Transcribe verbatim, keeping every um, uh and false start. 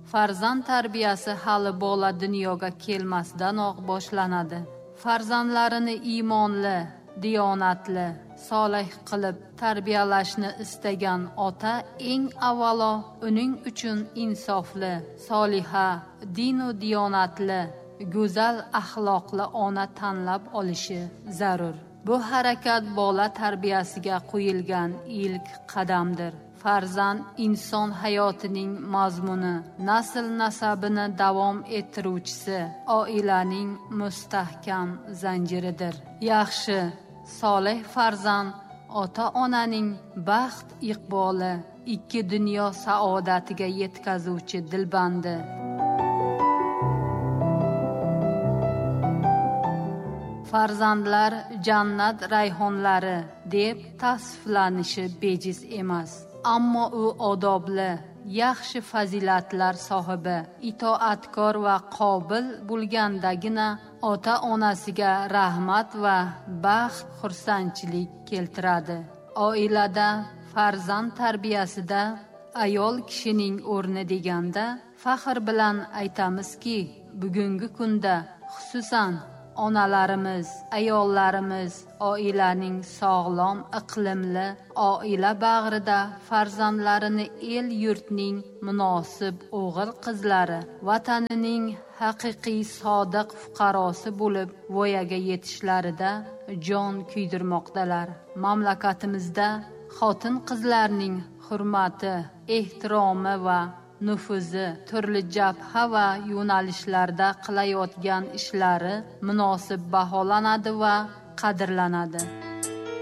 Farzand tarbiyasi hali bola dunyoga kelmasdanoq boshlanadi. Farzandlarini iymonli, diyonatli, solih qilib tarbiyalashni istagan ota eng avvalo uning uchun insofli, soliha, din va diyonatli, go'zal axloqli ona tanlab olishi zarur. Bu harakat bola tarbiyasiga qo'yilgan ilk qadamdir. Farzand inson hayotining mazmuni, nasl nasabini davom ettiruvchisi, oilaning mustahkam zanjiridir. Yaxshi, solih farzand ota-onaning baxt iqboli, ikki dunyo saodatiga yetkazuvchi dilbandi. Farzandlar jannat rayhonlari deb tasflanishi bejiz emas. Ammo u odobli, yaxshi fazilatlar sohibi, itoatkor va qobil bo'lgandagina ota-onasiga rahmat va baxt, xursandchilik keltiradi. Oilada farzand tarbiyasida ayol kishining o'rni deganda faxr bilan aytamizki, bugungi kunda xususan onalarimiz, ayollarimiz oilaning sog'lom, iqlimli, oila bag'rida farzandlarini el yurtning munosib o'g'il qizlari, vatanining haqiqiy sodiq fuqarosi bo'lib voyaga yetishlarida jon kuydirmoqdalar. Mamlakatimizda xotin qizlarning hurmati, ehtiromi va nufuzi turli jabha va yo'nalishlarda qilayotgan ishlari munosib baholanadi va qadrlanadi.